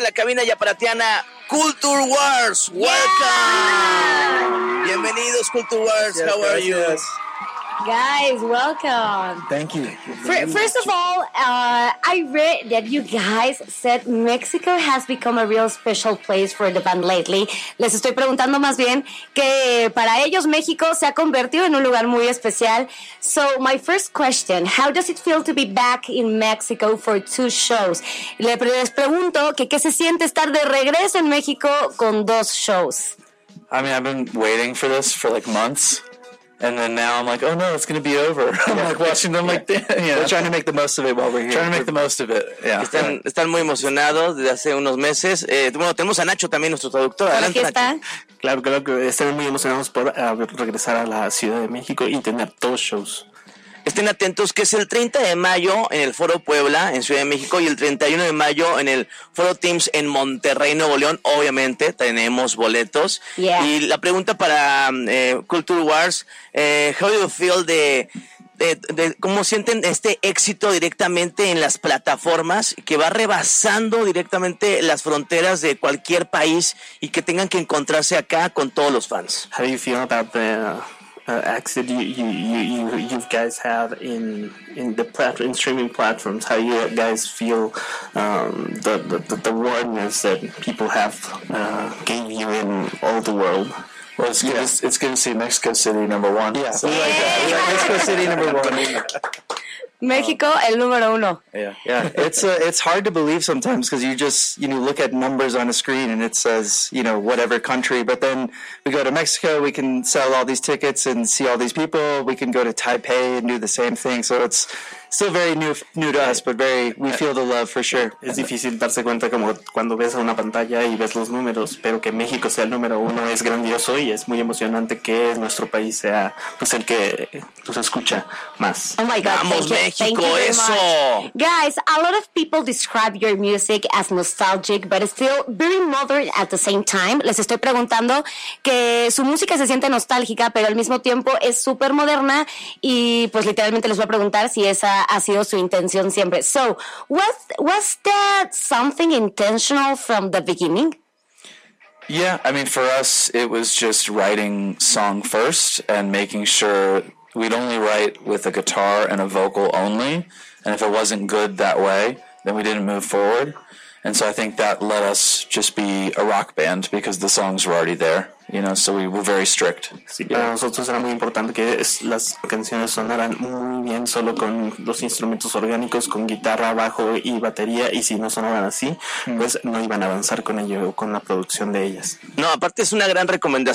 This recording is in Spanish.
La cabina yaparatiana Culture Wars. Welcome. Bienvenidos Culture Wars. How are you? Guys, welcome. Thank you. First of all, I read that you guys said Mexico has become a real special place for the band lately. Les estoy preguntando más bien que para ellos México se ha convertido en un lugar muy especial. So my first question, how does it feel to be back in Mexico for 2 shows? Les pregunto que qué se siente estar de regreso en México con 2 shows. I mean, I've been waiting for this for like months. And then now I'm like, oh no, it's going to be over. I'm like watching them like, we're trying to make the most of it while we're here. Trying to make the most of it, yeah. Están muy emocionados desde hace unos meses. Bueno, tenemos a Nacho también, nuestro traductor. Adelante, Nacho. Claro que están muy emocionados por regresar a la Ciudad de México y tener 2 shows. Estén atentos que es el 30 de mayo en el Foro Puebla en Ciudad de México y el 31 de mayo en el Foro Teams en Monterrey, Nuevo León. Obviamente tenemos boletos. Yeah. Y la pregunta para Culture Wars, how do you feel de cómo sienten este éxito directamente en las plataformas que va rebasando directamente las fronteras de cualquier país y que tengan que encontrarse acá con todos los fans? How do you feel about the exit you guys have in streaming platforms? How do you guys feel the awareness that people have gave you in all the world? Well, it's good to see Mexico City #1. Yeah, we like that. We like Mexico City #1. México, el número 1. Yeah. It's hard to believe sometimes because you look at numbers on a screen and it says, whatever country, but then we go to Mexico, we can sell all these tickets and see all these people. We can go to Taipei and do the same thing. So it's still very new to us, but we feel the love for sure. Es difícil darse cuenta como cuando ves a una pantalla y ves los números, pero que México sea el número 1 es grandioso y es muy emocionante que nuestro país sea pues el que nos escucha más. Oh my God, Vamos México, eso. Guys, a lot of people describe your music as nostalgic, but it's still very modern at the same time. Les estoy preguntando que su música se siente nostálgica, pero al mismo tiempo es súper moderna y pues literalmente les voy a preguntar si esa ha sido su intención siempre. So, was that something intentional from the beginning? Yeah, I mean, for us, it was just writing song first and making sure we'd only write with a guitar and a vocal only. And if it wasn't good that way, then we didn't move forward. And so I think that let us just be a rock band because the songs were already there. So we were very strict. Sí, para nosotros era muy importante que las canciones sonaran muy bien solo con los instrumentos orgánicos, con guitarra, bajo y batería, y si no sonaban así, pues no iban a avanzar con ello, con la producción de ellas. No, aparte es una gran recomendación.